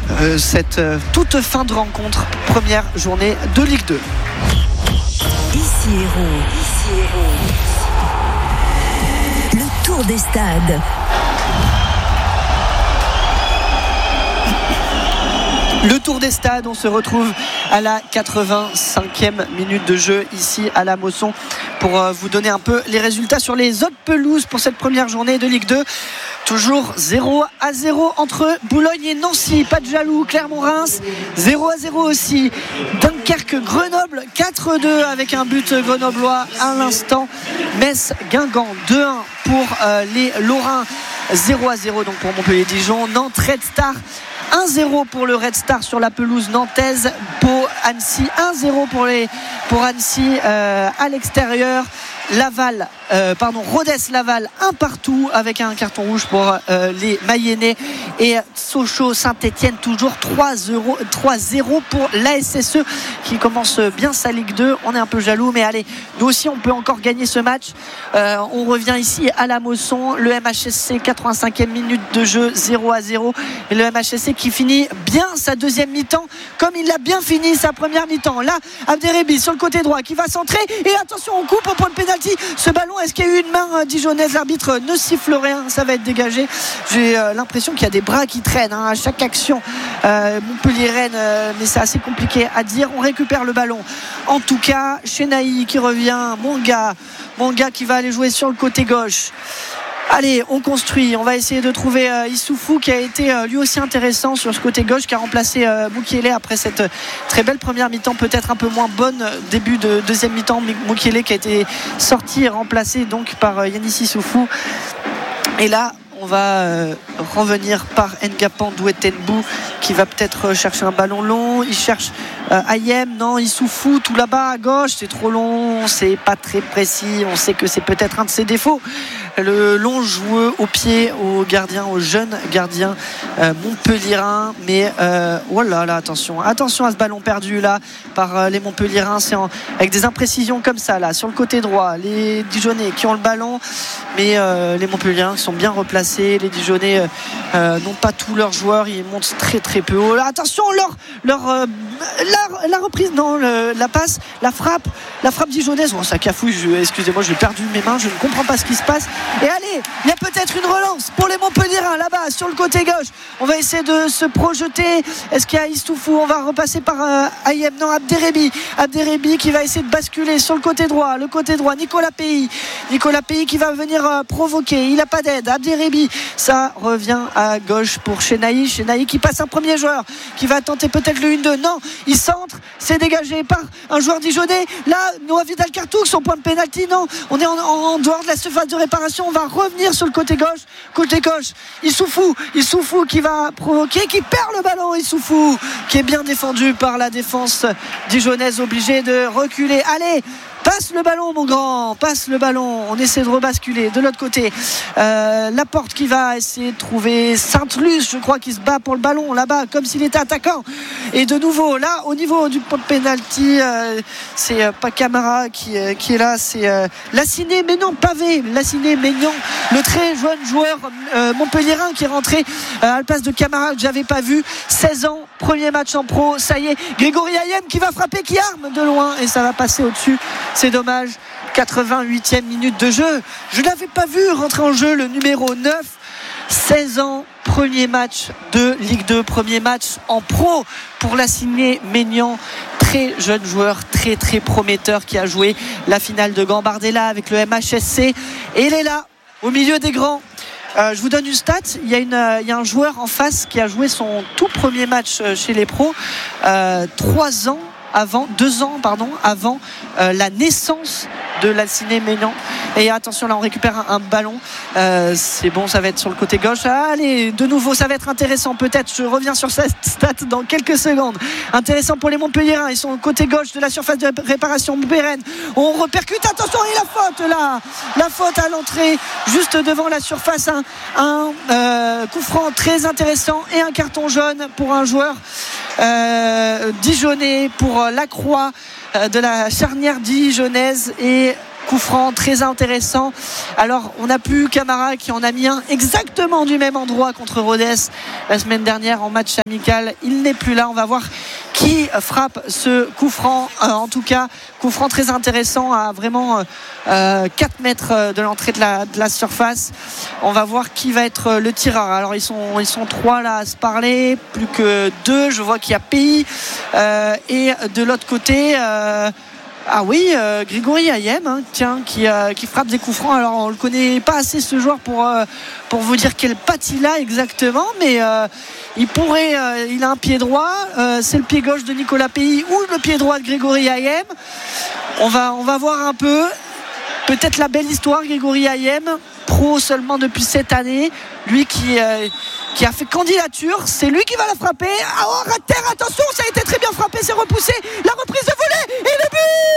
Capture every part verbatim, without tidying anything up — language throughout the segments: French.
euh, cette euh, toute fin de rencontre, première journée de Ligue deux. Ici Hérault. Ici Hérault. Le tour des stades. Le tour des stades, on se retrouve à la quatre-vingt-cinquième minute de jeu ici à la Mosson pour euh, vous donner un peu les résultats sur les autres pelouses pour cette première journée de Ligue deux. Toujours zéro à zéro entre Boulogne et Nancy, pas de jaloux. Clermont-Reims zéro à zéro aussi. Dunkerque-Grenoble quatre deux avec un but grenoblois à l'instant. Metz-Guingamp deux un pour euh, les Lorrains, zéro à zéro donc pour Montpellier-Dijon. Nantes-Red Star un zéro pour le Red Star sur la pelouse nantaise. Pau-Annecy un zéro pour, les, pour Annecy euh, à l'extérieur. Laval, euh, pardon, Rodez-Laval un partout avec un carton rouge pour euh, les Mayennais. Et Sochaux-Saint-Etienne toujours trois zéro pour l'A S S E qui commence bien sa Ligue deux. On est un peu jaloux, mais allez, nous aussi on peut encore gagner ce match. Euh, on revient ici à la Mosson. Le M H S C, quatre-vingt-cinquième minute de jeu, zéro à zéro. Et le M H S C qui finit bien sa deuxième mi-temps comme il a bien fini sa première mi-temps. Là, Abderrebi sur le côté droit qui va centrer. Et attention, on coupe au point de pénalty. Ce ballon, est-ce qu'il y a eu une main dijonnaise? L'arbitre ne siffle rien, ça va être dégagé. J'ai euh, l'impression qu'il y a des bras qui traînent hein, à chaque action euh, Montpellier-Rennes, euh, mais c'est assez compliqué à dire. On récupère le ballon en tout cas. Chenaï qui revient, Monga Monga qui va aller jouer sur le côté gauche. Allez, on construit, on va essayer de trouver euh, Issoufou qui a été euh, lui aussi intéressant sur ce côté gauche, qui a remplacé euh, Mukiele après cette euh, très belle première mi-temps, peut-être un peu moins bonne début de deuxième mi-temps. Mukiele qui a été sorti et remplacé donc par euh, Yanis Issoufou. Et là on va euh, revenir par Ngapan Douettenbou qui va peut-être chercher un ballon long. Il cherche euh, Ayem, non, Issoufou tout là-bas à gauche, c'est trop long, c'est pas très précis. On sait que c'est peut-être un de ses défauts, le long joueux au pied au gardien, au jeune gardien euh, montpelliérain. Mais euh, voilà, là, attention, attention à ce ballon perdu là par euh, les Montpelliérains. C'est en, avec des imprécisions comme ça là sur le côté droit. Les Dijonnais qui ont le ballon, mais euh, les Montpelliérains sont bien replacés. Les Dijonnais euh, euh, n'ont pas tous leurs joueurs, ils montent très très peu haut. Là, attention, leur, leur, euh, la, la reprise, non, le, la passe, la frappe, la frappe dijonnaise. Oh, ça cafouille, je, excusez-moi, j'ai perdu mes mains, je ne comprends pas ce qui se passe. Et allez, il y a peut-être une relance pour les Montpelliérains là-bas sur le côté gauche. On va essayer de se projeter. Est-ce qu'il y a Issoufou? On va repasser par euh, Ayem, non, Abderrebi. Abderrebi qui va essayer de basculer sur le côté droit. Le côté droit, Nicolas Pays. Nicolas Pays qui va venir euh, provoquer. Il n'a pas d'aide. Abderrebi, ça revient à gauche pour Chenaï. Chenaï qui passe un premier joueur qui va tenter peut-être le un deux. Non, il centre, c'est dégagé par un joueur dijonnais. Là, Noah Vidal-Cartoux, son point de pénalty. Non, on est en, en, en dehors de la surface de réparation. On va revenir sur le côté gauche. Côté gauche, Issoufou. Issoufou qui va provoquer, qui perd le ballon. Issoufou qui est bien défendu par la défense dijonnaise, obligé de reculer. Allez, passe le ballon mon grand, passe le ballon. On essaie de rebasculer de l'autre côté. euh, Laporte qui va essayer de trouver Saint-Luce, je crois, qui se bat pour le ballon là-bas comme s'il était attaquant. Et de nouveau là au niveau du point de pénalty, euh, c'est euh, pas Camara qui, euh, qui est là, c'est euh, Lassiné Maignan, Pavé Lassiné Maignan, le très jeune joueur euh, montpelliérain qui est rentré euh, à la place de Camara que j'avais pas vu. Seize ans, premier match en pro, ça y est. Grégory Ayem qui va frapper, qui arme de loin et ça va passer au-dessus. C'est dommage. quatre-vingt-huitième minute de jeu. Je ne l'avais pas vu rentrer en jeu, le numéro neuf. seize ans, premier match de Ligue deux, premier match en pro pour Lassiné Maignan. Très jeune joueur, très très prometteur qui a joué la finale de Gambardella avec le M H S C. Et il est là, au milieu des grands. Euh, je vous donne une stat. Il y a, une, euh, il y a un joueur en face qui a joué son tout premier match chez les pros. Euh, trois ans avant, deux ans pardon, avant euh, la naissance de Lassiné Maignan. Et attention, là on récupère un, un ballon. Euh, c'est bon, ça va être sur le côté gauche. Allez, de nouveau, ça va être intéressant. Peut-être, je reviens sur cette stat dans quelques secondes. Intéressant pour les Montpelliérains. Ils sont au côté gauche de la surface de réparation pérenne. On repercute. Attention, et la faute là. La faute à l'entrée, juste devant la surface. Un, un euh, coup franc très intéressant et un carton jaune pour un joueur euh, dijonnais, pour Lacroix, euh, de la charnière dijonnaise. Et coup franc très intéressant. Alors on n'a plus Camara qui en a mis un exactement du même endroit contre Rodez la semaine dernière en match amical. Il n'est plus là. On va voir qui frappe ce coup franc. Euh, en tout cas, coup franc très intéressant à vraiment euh, quatre mètres de l'entrée de la, de la surface. On va voir qui va être le tireur. Alors ils sont, ils sont trois là à se parler, plus que deux. Je vois qu'il y a P I euh, et de l'autre côté euh, ah oui, euh, Grégory Ayem, hein, tiens, qui, euh, qui frappe des coups francs. Alors on le connaît pas assez ce joueur pour, euh, pour vous dire quelle patte il a exactement, mais euh, il pourrait, euh, il a un pied droit. Euh, c'est le pied gauche de Nicolas P I ou le pied droit de Grégory Ayem. On va, on va voir un peu. Peut-être la belle histoire, Grégory Ayem, pro seulement depuis cette année. Lui qui, euh, qui a fait candidature, c'est lui qui va la frapper. Ah, oh, terre, attention, ça a été très bien frappé, c'est repoussé. La reprise de volée et le but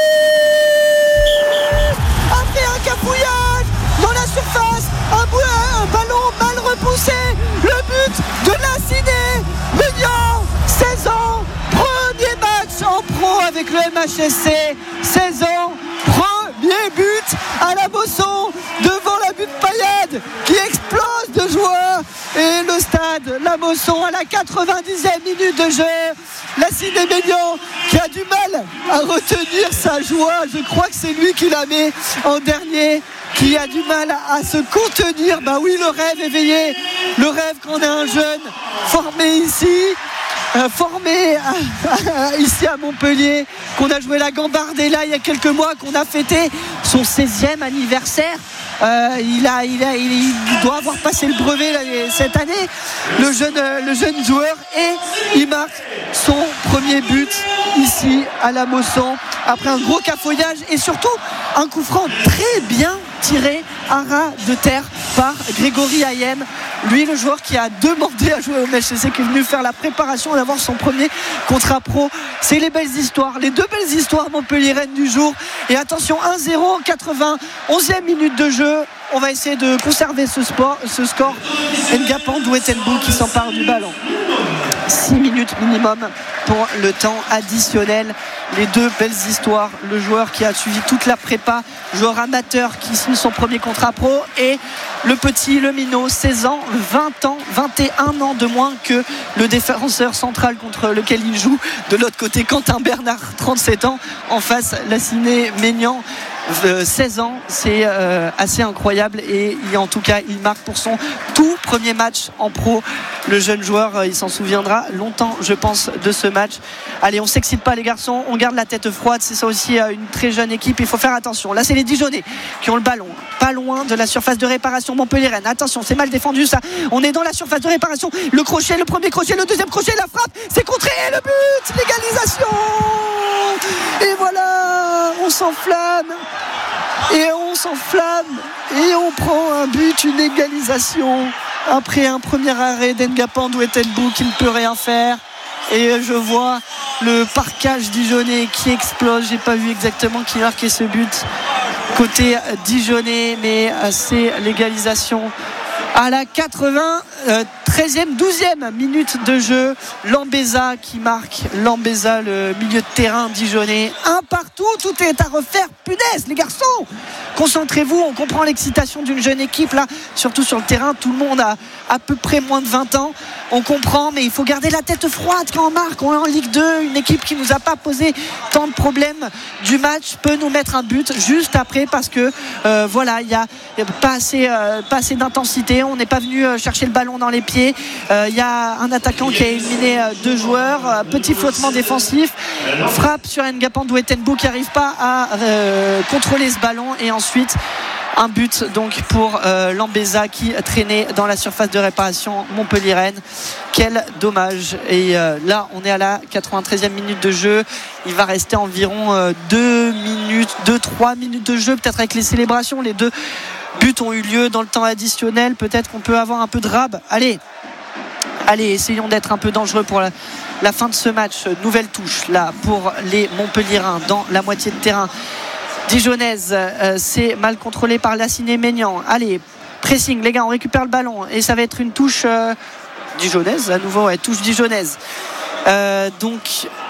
après un cafouillage dans la surface, un, bou- un ballon mal repoussé. Le but de Lassiné Maignan, seize ans, premier match en pro avec le M H S C, seize ans, premier but à la Mosson devant la butte Payade qui explose de joie. Et le stade, la Mosson à la quatre-vingt-dixième minute de jeu. Lassiné Maignan qui a du mal à retenir sa joie. Je crois que c'est lui qui la met en dernier, qui a du mal à se contenir. Bah oui, le rêve éveillé, le rêve qu'on a un jeune formé ici. Euh, formé à, à, ici à Montpellier, qu'on a joué la Gambardella il y a quelques mois, qu'on a fêté son seizième anniversaire. Euh, il, a, il, a, il doit avoir passé le brevet là, cette année, le jeune, le jeune joueur, et il marque son premier but ici à la Mosson après un gros cafouillage et surtout un coup franc très bien tiré à ras de terre par Grégory Ayem. Lui, le joueur qui a demandé à jouer au M H S C, qui est venu faire la préparation d'avoir son premier contrat pro. C'est les belles histoires, les deux belles histoires montpelliéraines du jour. Et attention, un zéro, quatre-vingt-onzième minute de jeu. On va essayer de conserver ce, sport, ce score. Ngapan Douetenbou qui s'empare du ballon. six minutes minimum pour le temps additionnel. Les deux belles histoires, le joueur qui a suivi toute la prépa, joueur amateur qui signe son premier contrat pro, et le petit, le minot, seize ans, vingt ans, vingt et un ans de moins que le défenseur central contre lequel il joue. De l'autre côté, Quentin Bernard, trente-sept ans, en face, Lassiné Maignan, seize ans. C'est euh, assez incroyable, et il, en tout cas il marque pour son tout premier match en pro. Le jeune joueur, il s'en souviendra longtemps, je pense, de ce match. Allez, on s'excite pas les garçons, on garde la tête froide. C'est ça aussi une très jeune équipe, il faut faire attention. Là c'est les Dijonais qui ont le ballon, pas loin de la surface de réparation montpelliéraine. Attention, c'est mal défendu ça. On est dans la surface de réparation. Le crochet, le premier crochet, le deuxième crochet, la frappe, c'est contré, et le but, l'égalisation. Et voilà, on s'enflamme. Et on s'enflamme et on prend un but, une égalisation après un premier arrêt d'Ngapan Douetenbou qui ne peut rien faire. Et je vois le parquage dijonnais qui explose. J'ai pas vu exactement qui marquait ce but côté dijonnais, mais c'est l'égalisation à la quatre-vingt-treizième, douzième minute de jeu. Lambeza qui marque. Lambeza, le milieu de terrain dijonnais. Un partout, tout est à refaire. Punaise, les garçons, concentrez-vous. On comprend l'excitation d'une jeune équipe là, surtout sur le terrain. Tout le monde a à peu près moins de vingt ans. On comprend, mais il faut garder la tête froide quand on marque. On est en Ligue deux, une équipe qui nous a pas posé tant de problèmes du match peut nous mettre un but juste après, parce que euh, voilà, il y a pas assez, euh, pas assez d'intensité. On n'est pas venu chercher le ballon dans les pieds. Il euh, y a un attaquant qui a éliminé euh, deux joueurs. Euh, petit flottement défensif. Frappe sur Ngapan Douetenbou qui n'arrive pas à euh, contrôler ce ballon. Et ensuite, un but donc pour euh, Lambeza qui traînait dans la surface de réparation montpelliéraine. Quel dommage. Et euh, là, on est à la quatre-vingt-treizième minute de jeu. Il va rester environ euh, deux minutes, deux trois minutes de jeu, peut-être avec les célébrations. Les deux buts ont eu lieu dans le temps additionnel. Peut-être qu'on peut avoir un peu de rab. Allez, allez, essayons d'être un peu dangereux pour la, la fin de ce match. Nouvelle touche là pour les Montpelliérains dans la moitié de terrain dijonnaise. Euh, c'est mal contrôlé par Lassiné Maignan. Allez, pressing les gars, on récupère le ballon et ça va être une touche euh, dijonnaise à nouveau, ouais, touche dijonnaise. Euh, donc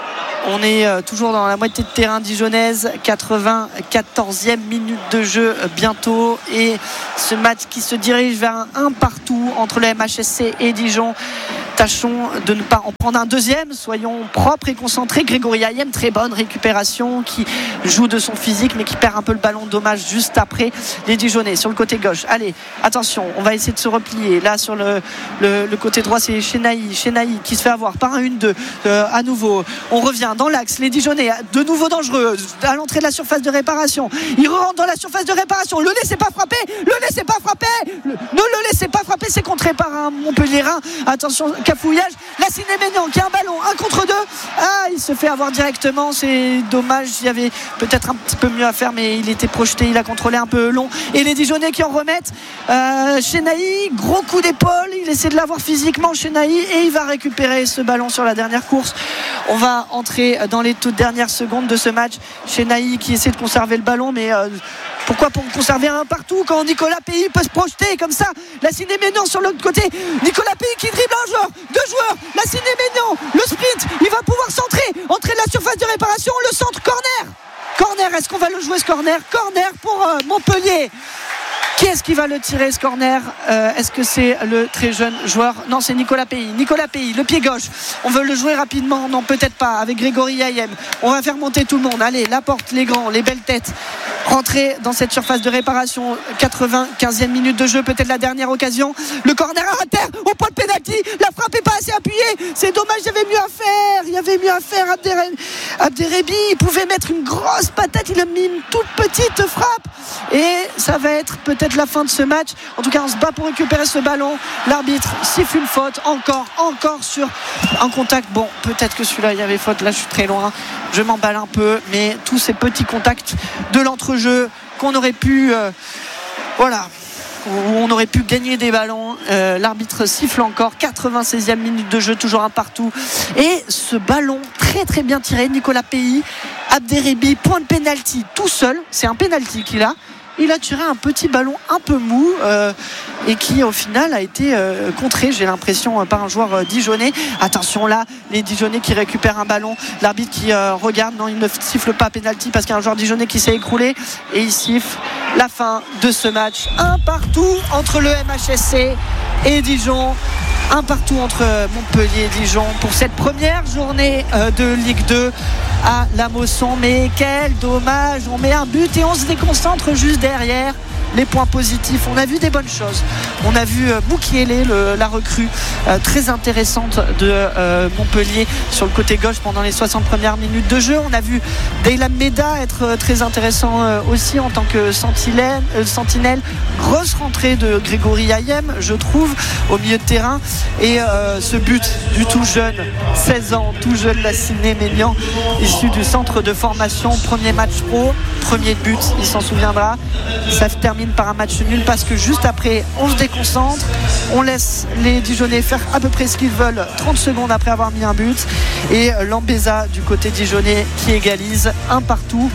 On est euh, toujours dans la moitié de terrain dijonnaise, quatre-vingt-quatorzième minute de jeu euh, bientôt, et ce match qui se dirige vers un un partout entre le M H S C et Dijon. Tâchons de ne pas en prendre un deuxième, soyons propres et concentrés. Grégory Hayem, très bonne récupération, qui joue de son physique mais qui perd un peu le ballon, dommage, juste après les Dijonnais sur le côté gauche. Allez, attention, on va essayer de se replier. Là sur le, le, le côté droit, c'est Chenaï Chenaï qui se fait avoir par un une deux euh, à nouveau. On revient dans l'axe, les Dijonnais de nouveau dangereux à l'entrée de la surface de réparation. Il rentre dans la surface de réparation, le laissez pas frapper, le laissez pas frapper, le, ne le laissez pas frapper, c'est contré par un Montpellierin. Attention, cafouillage, Lassine Ménian qui a un ballon, un contre deux. Ah, il se fait avoir directement, c'est dommage, il y avait peut-être un petit peu mieux à faire, mais il était projeté, il a contrôlé un peu long, et les Dijonnais qui en remettent. euh, Chenaï, gros coup d'épaule, il essaie de l'avoir physiquement, Chenaï, et il va récupérer ce ballon sur la dernière course. On va entrer dans les toutes dernières secondes de ce match. Chenaï qui essaie de conserver le ballon, mais euh, pourquoi pour conserver un partout quand Nicolas Pays peut se projeter comme ça. Lassine Ménian sur l'autre côté, Nicolas Pays qui dribble un joueur, deux joueurs, Lassine Ménian, le sprint, il va pouvoir centrer, entrer de la surface de réparation, le centre, corner corner, est-ce qu'on va le jouer ce corner? Corner pour euh, Montpellier. Qui est-ce qui va le tirer ce corner? euh, Est-ce que c'est le très jeune joueur? Non, c'est Nicolas Pays. Nicolas Pays, le pied gauche. On veut le jouer rapidement? Non, peut-être pas. Avec Grégory Hayem. On va faire monter tout le monde. Allez, Laporte, les grands, les belles têtes. Rentrer dans cette surface de réparation. quatre-vingt-quinzième minute de jeu, peut-être la dernière occasion. Le corner à terre, au point de pénalty. La frappe n'est pas assez appuyée. C'est dommage, il y avait mieux à faire. Il y avait mieux à faire. Abderrebi, il pouvait mettre une grosse patate. Il a mis une toute petite frappe. Et ça va être peut-être la fin de ce match. En tout cas, on se bat pour récupérer ce ballon. L'arbitre siffle une faute, encore, encore sur un contact. Bon, peut-être que celui-là, il y avait faute. Là, je suis très loin. Je m'emballe un peu, mais tous ces petits contacts de l'entrejeu qu'on aurait pu, euh, voilà, où on aurait pu gagner des ballons. Euh, l'arbitre siffle encore. quatre-vingt-seizième minute de jeu, toujours un partout. Et ce ballon très très bien tiré, Nicolas Pays, Abderrebi, point de pénalty, tout seul. C'est un pénalty qu'il a. Il a tiré un petit ballon un peu mou euh, et qui au final a été euh, contré, j'ai l'impression, euh, par un joueur euh, dijonnais. Attention là, les Dijonnais qui récupèrent un ballon, l'arbitre qui euh, regarde, non, il ne siffle pas pénalty parce qu'il y a un joueur dijonnais qui s'est écroulé, et il siffle la fin de ce match. Un partout entre le M H S C et Dijon. Un partout entre Montpellier et Dijon pour cette première journée de Ligue deux à la Mosson. Mais quel dommage, on met un but et on se déconcentre juste derrière. Les points positifs, on a vu des bonnes choses. On a vu Boukielé, la recrue euh, très intéressante de euh, Montpellier sur le côté gauche pendant les soixante premières minutes de jeu. On a vu Deylam Meda être euh, très intéressant euh, aussi en tant que sentinelle, euh, sentinelle. Grosse rentrée de Grégory Hayem, je trouve, au milieu de terrain. Et euh, ce but du tout jeune, seize ans, tout jeune Lassine Ménian, issu du centre de formation, premier match pro, premier but, il s'en souviendra. Ça termine par un match nul parce que juste après on se déconcentre, on laisse les Dijonnais faire à peu près ce qu'ils veulent trente secondes après avoir mis un but, et Lambeza du côté dijonnais qui égalise un partout.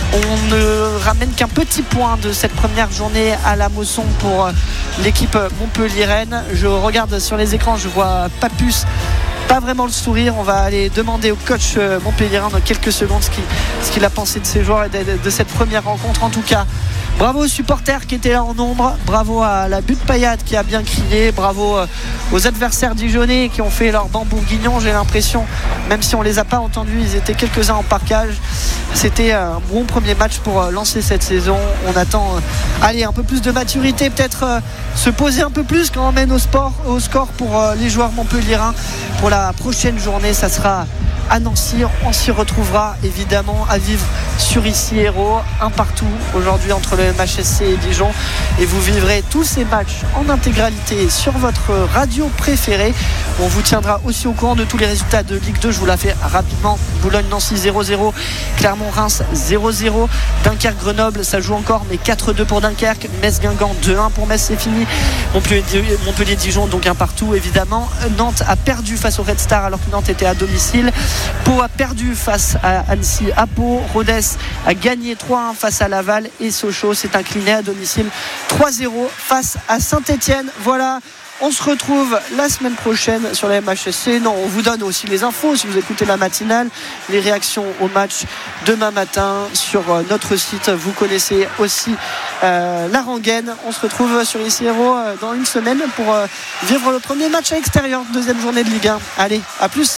On ne ramène qu'un petit point de cette première journée à la Mosson pour l'équipe montpelliéraine. Je regarde sur les écrans, je vois Papus, pas vraiment le sourire. On va aller demander au coach montpelliérain dans quelques secondes ce qu'il, ce qu'il a pensé de ces joueurs et de, de, de cette première rencontre. En tout cas, bravo aux supporters qui étaient là en nombre, bravo à la butte paillade qui a bien crié, bravo aux adversaires dijonnais qui ont fait leur banc bourguignon. J'ai l'impression, même si on les a pas entendus, ils étaient quelques-uns en parkage. C'était un bon premier match pour lancer cette saison. On attend allez, un peu plus de maturité, peut-être euh, se poser un peu plus quand on mène au, sport, au score pour euh, les joueurs montpelliérains. Pour la prochaine journée, ça sera à Nancy. On s'y retrouvera évidemment à vivre sur Ici Héros, un partout aujourd'hui entre le M H S C et Dijon, et vous vivrez tous ces matchs en intégralité sur votre radio préférée. On vous tiendra aussi au courant de tous les résultats de Ligue deux. Je vous la fais rapidement. Boulogne-Nancy zéro zéro, Clermont-Reims zéro zéro, Dunkerque-Grenoble ça joue encore mais quatre deux pour Dunkerque, Metz-Guingamp deux un pour Metz, c'est fini. Montpellier-Dijon donc un partout évidemment. Nantes a perdu face au Red Star alors que Nantes était à domicile. Pau a perdu face à Annecy à Pau. Rodez a gagné trois un face à Laval, et Sochaux s'est incliné à domicile trois zéro face à Saint-Etienne. Voilà On se retrouve la semaine prochaine sur la M H S C. Non, on vous donne aussi les infos si vous écoutez la matinale, les réactions au match demain matin sur notre site. Vous connaissez aussi euh, la rengaine. On se retrouve sur Ici Héros euh, dans une semaine pour euh, vivre le premier match à l'extérieur, deuxième journée de Ligue un. Allez, à plus.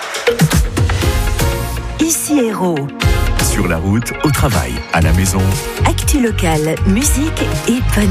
Ici Héros. Sur la route, au travail, à la maison. Actu locale, musique et panneaux.